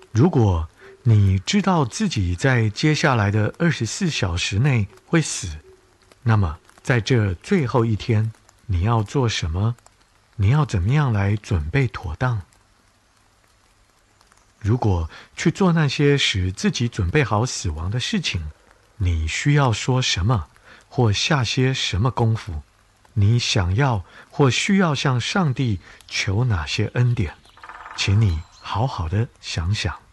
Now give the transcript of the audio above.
如果你知道自己在接下来的24小时内会死，那么在这最后一天，你要做什么？你要怎么样来准备妥当？如果去做那些使自己准备好死亡的事情，你需要说什么，或下些什么功夫？你想要或需要向上帝求哪些恩典？请你好好的想想。